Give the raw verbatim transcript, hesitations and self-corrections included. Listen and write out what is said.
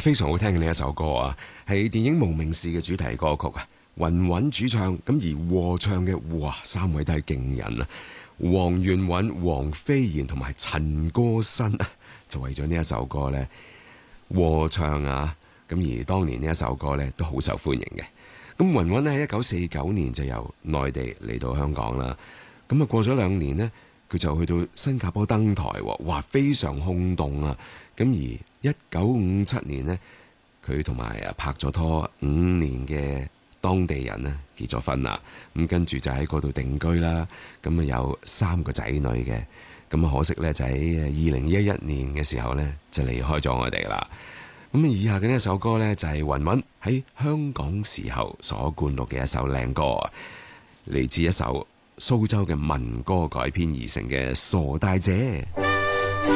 非常好聽嘅呢一首歌啊，係電影《無名氏》嘅主題歌曲啊。雲韻主唱，咁而和唱嘅，哇，三位都係勁人啊！黃元韻、黃飛賢同埋陳歌辛啊，就為咗呢一首歌呢和唱啊。咁而當年呢一首歌呢都好受歡迎嘅。咁雲韻喺一九四九年就由內地嚟到香港啦。咁啊過咗兩年呢，佢就去到新加坡登台，哇，非常轟動啊！咁而一九五七年呢，佢同埋啊拍咗拖五年嘅當地人呢結咗婚啦。咁跟住就喺嗰度定居啦。咁啊有三個仔女嘅。咁啊可惜呢，就喺二零一一年嘅時候呢，就離開咗我哋啦。咁以下嘅呢一首歌呢，就係雲韻喺香港時候所灌錄嘅一首靚歌，嚟自一首蘇州嘅民歌改編而成嘅《傻大姐》。